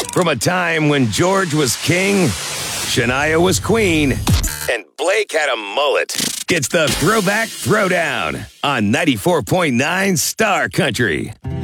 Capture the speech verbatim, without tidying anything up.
From a time when George was king, Shania was queen, and Blake had a mullet. It's the Throwback Throwdown on ninety-four point nine Star Country.